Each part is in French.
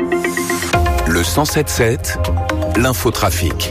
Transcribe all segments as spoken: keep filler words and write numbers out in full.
Le cent sept sept, l'infotrafic.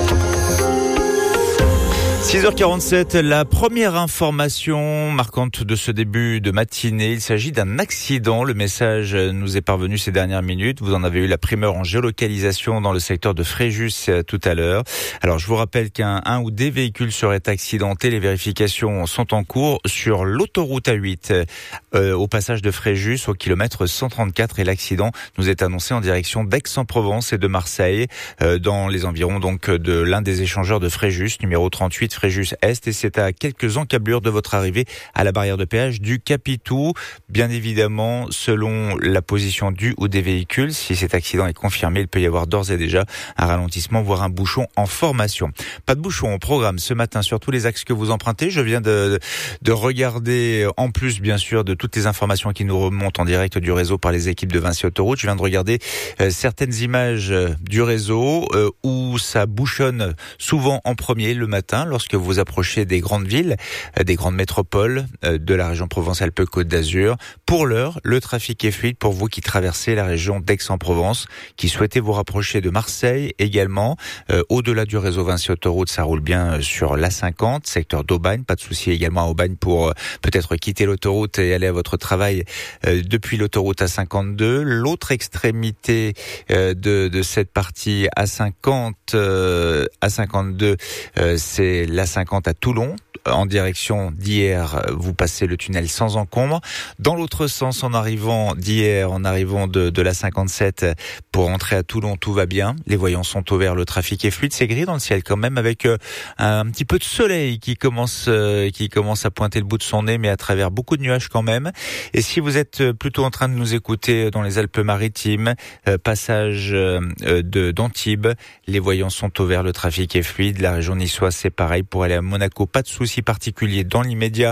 six heures quarante-sept, la première information marquante de ce début de matinée, il s'agit d'un accident. Le message nous est parvenu ces dernières minutes. Vous en avez eu la primeur en géolocalisation dans le secteur de Fréjus tout à l'heure. Alors je vous rappelle qu'un un ou des véhicules seraient accidentés. Les vérifications sont en cours sur l'autoroute A huit euh, au passage de Fréjus au kilomètre cent trente-quatre, et l'accident nous est annoncé en direction d'Aix-en-Provence et de Marseille euh, dans les environs donc de l'un des échangeurs de Fréjus, numéro trente-huit Fréjus Est, et c'est à quelques encablures de votre arrivée à la barrière de péage du Capitou. Bien évidemment, selon la position du ou des véhicules, si cet accident est confirmé, il peut y avoir d'ores et déjà un ralentissement, voire un bouchon en formation. Pas de bouchon au programme ce matin sur tous les axes que vous empruntez. Je viens de, de regarder, en plus bien sûr de toutes les informations qui nous remontent en direct du réseau par les équipes de Vinci Autoroute, je viens de regarder euh, certaines images du réseau euh, où ça bouchonne souvent en premier le matin lorsque vous approchez des grandes villes, des grandes métropoles de la région Provence-Alpes-Côte d'Azur. Pour l'heure, le trafic est fluide pour vous qui traversez la région d'Aix-en-Provence, qui souhaitez vous rapprocher de Marseille également. Euh, au-delà du réseau Vinci Autoroute, ça roule bien sur l'A cinquante, secteur d'Aubagne. Pas de souci également à Aubagne pour euh, peut-être quitter l'autoroute et aller à votre travail euh, depuis l'autoroute A cinquante-deux. L'autre extrémité euh, de, de cette partie A cinquante, euh, A cinquante-deux, euh, c'est l'A cinquante à Toulon. En direction d'hier, vous passez le tunnel sans encombre. Dans l'autre sens, en arrivant d'hier, en arrivant de, de la cinquante-sept pour entrer à Toulon, tout va bien. Les voyants sont au vert, le trafic est fluide. C'est gris dans le ciel quand même, avec euh, un petit peu de soleil qui commence, euh, qui commence à pointer le bout de son nez, mais à travers beaucoup de nuages quand même. Et si vous êtes plutôt en train de nous écouter dans les Alpes-Maritimes, euh, passage euh, de d'Antibes, les voyants sont au vert, le trafic est fluide. La région niçoise, c'est pareil. Pour aller à Monaco, pas de souci particulier dans l'immédiat,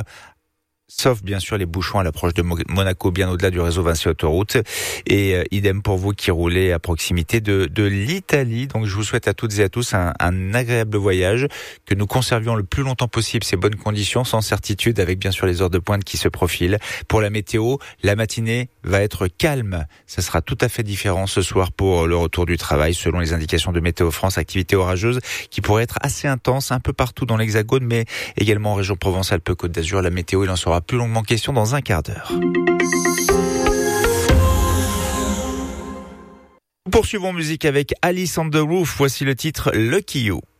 sauf bien sûr les bouchons à l'approche de Monaco, bien au-delà du réseau Vinci Autoroute. Et euh, idem pour vous qui roulez à proximité de, de l'Italie. Donc je vous souhaite à toutes et à tous un, un agréable voyage, que nous conservions le plus longtemps possible ces bonnes conditions, sans certitude, avec bien sûr les heures de pointe qui se profilent. Pour la météo, la matinée va être calme. Ça sera tout à fait différent ce soir pour le retour du travail, selon les indications de Météo France. Activité orageuse qui pourrait être assez intense un peu partout dans l'Hexagone, mais également en région Provence-Alpes-Côte d'Azur. La météo, il en sera plus longuement question dans un quart d'heure. Poursuivons musique avec Alice on the Roof. Voici le titre Lucky You.